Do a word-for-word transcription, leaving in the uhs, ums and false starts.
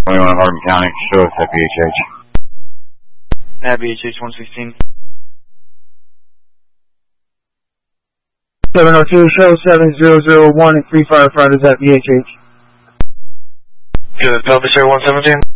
twenty-one of Hardin County, show us at B H H. At B H H one sixteen. seven oh two, show seven zero zero one and three firefighters at B H H. Good, Pelvis Air one seventeen.